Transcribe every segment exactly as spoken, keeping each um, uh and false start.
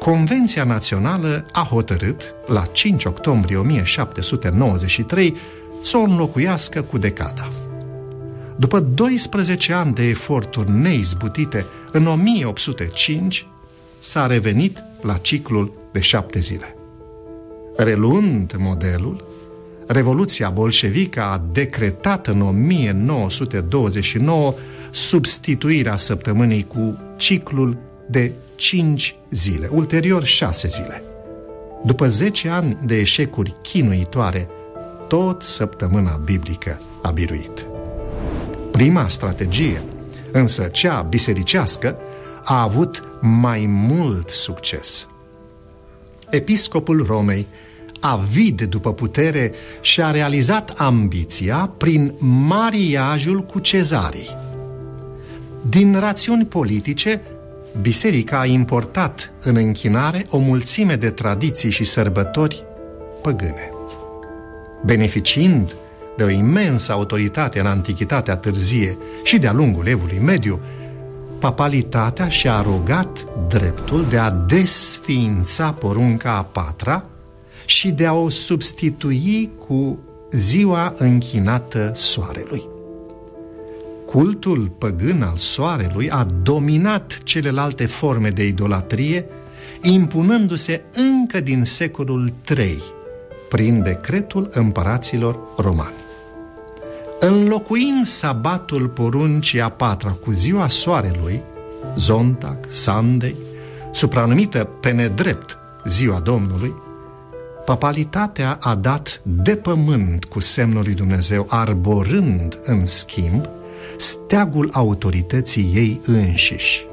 Convenția Națională a hotărât, la cinci octombrie o mie șapte sute nouăzeci și trei, să o înlocuiască cu decada. După doisprezece ani de eforturi neizbutite, în o mie opt sute cinci s-a revenit la ciclul de șapte zile. Reluând modelul, Revoluția bolșevică a decretat în o mie nouă sute douăzeci și nouă substituirea săptămânii cu ciclul de cinci zile, ulterior șase zile. După zece ani de eșecuri chinuitoare, tot săptămâna biblică a biruit. Prima strategie, însă cea bisericească, a avut mai mult succes. Episcopul Romei, avid după putere, și-a realizat ambiția prin mariajul cu cezarii. Din rațiuni politice, biserica a importat în închinare o mulțime de tradiții și sărbători păgâne. Beneficiind de o imensă autoritate în Antichitatea târzie și de-a lungul Evului Mediu, papalitatea și-a arogat dreptul de a desființa porunca a patra și de a o substitui cu ziua închinată soarelui. Cultul păgân al soarelui a dominat celelalte forme de idolatrie, impunându-se încă din secolul trei, prin decretul împăraților romani. Înlocuind sabatul poruncii a patra cu ziua soarelui, Zontag, Sunday, supranumită pe nedrept ziua Domnului, papalitatea a dat de pământ cu semnul lui Dumnezeu, arborând în schimb steagul autorității ei înșiși.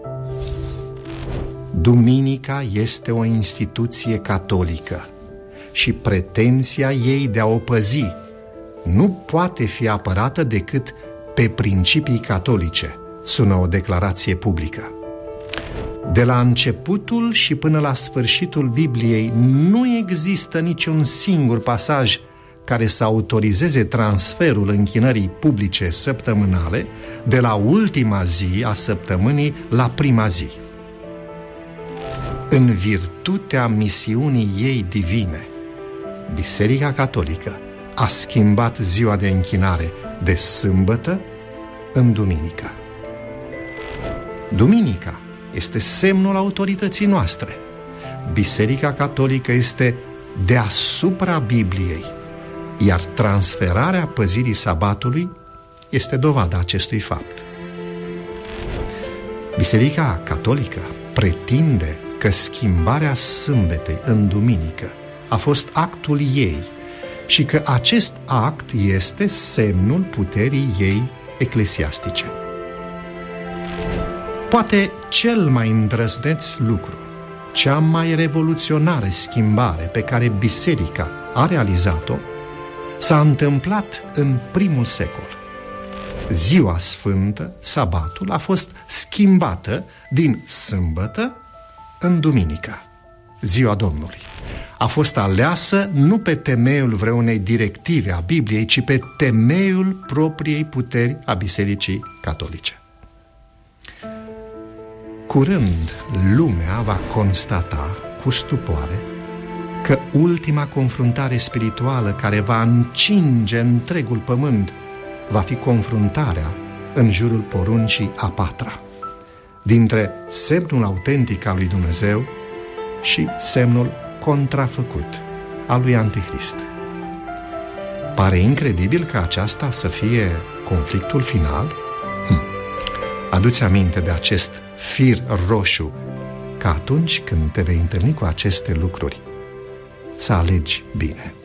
Duminica este o instituție catolică și pretenția ei de a o păzi nu poate fi apărată decât pe principii catolice, sună o declarație publică. De la începutul și până la sfârșitul Bibliei nu există niciun singur pasaj care să autorizeze transferul închinării publice săptămânale de la ultima zi a săptămânii la prima zi. În virtutea misiunii ei divine, Biserica Catolică a schimbat ziua de închinare de sâmbătă în duminică. Duminica este semnul autorității noastre. Biserica Catolică este deasupra Bibliei, iar transferarea păzirii sabatului este dovada acestui fapt. Biserica Catolică pretinde că schimbarea sâmbetei în duminică a fost actul ei și că acest act este semnul puterii ei eclesiastice. Poate cel mai îndrăzneț lucru, cea mai revoluționară schimbare pe care biserica a realizat-o, s-a întâmplat în primul secol. Ziua sfântă, sabatul, a fost schimbată din sâmbătă în duminică, ziua Domnului. A fost aleasă nu pe temeiul vreunei directive a Bibliei, ci pe temeiul propriei puteri a Bisericii Catolice. Curând, lumea va constata cu stupoare că ultima confruntare spirituală care va încinge întregul pământ va fi confruntarea în jurul poruncii a patra, dintre semnul autentic al lui Dumnezeu și semnul contrafăcut al lui Antichrist. Pare incredibil ca aceasta să fie conflictul final? Hm. Adu-ți aminte de acest fir roșu, ca atunci când te vei întâlni cu aceste lucruri, să alegi bine.